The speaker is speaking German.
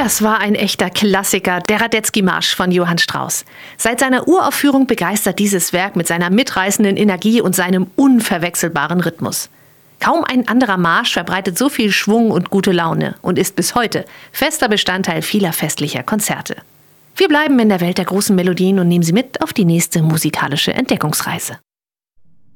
Das war ein echter Klassiker, der Radetzky-Marsch von Johann Strauss. Seit seiner Uraufführung begeistert dieses Werk mit seiner mitreißenden Energie und seinem unverwechselbaren Rhythmus. Kaum ein anderer Marsch verbreitet so viel Schwung und gute Laune und ist bis heute fester Bestandteil vieler festlicher Konzerte. Wir bleiben in der Welt der großen Melodien und nehmen Sie mit auf die nächste musikalische Entdeckungsreise.